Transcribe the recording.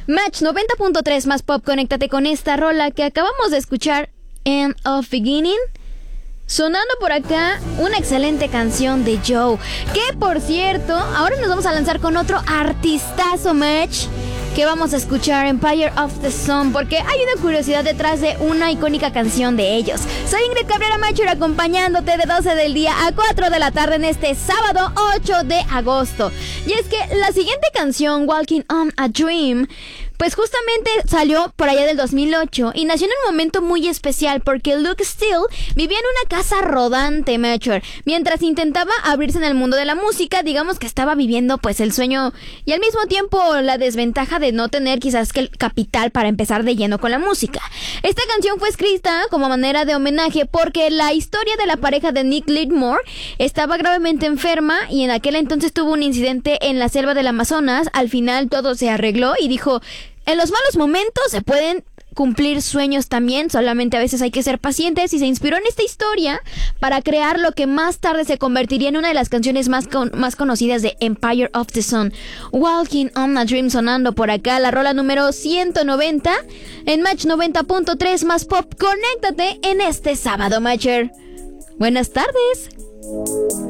Match 90.3 más pop, conéctate con esta rola que acabamos de escuchar, End of Beginning. Sonando por acá, una excelente canción de Joe, que por cierto, ahora nos vamos a lanzar con otro artistazo, Match, que vamos a escuchar, Empire of the Sun, porque hay una curiosidad detrás de una icónica canción de ellos. Soy Ingrid Cabrera Macho, acompañándote de 12 del día a 4 de la tarde en este sábado 8 de agosto. Y es que la siguiente canción, Walking on a Dream, pues justamente salió por allá del 2008 y nació en un momento muy especial porque Luke Steele vivía en una casa rodante, Mature, mientras intentaba abrirse en el mundo de la música. Digamos que estaba viviendo pues el sueño y al mismo tiempo la desventaja de no tener quizás que el capital para empezar de lleno con la música. Esta canción fue escrita como manera de homenaje porque la historia de la pareja de Nick Lidmore estaba gravemente enferma y en aquel entonces tuvo un incidente en la selva del Amazonas. Al final todo se arregló y dijo: en los malos momentos se pueden cumplir sueños también, solamente a veces hay que ser pacientes, y se inspiró en esta historia para crear lo que más tarde se convertiría en una de las canciones más conocidas de Empire of the Sun. Walking on a Dream sonando por acá, la rola número 190 en Match 90.3 más pop. Conéctate en este sábado, Matcher. Buenas tardes.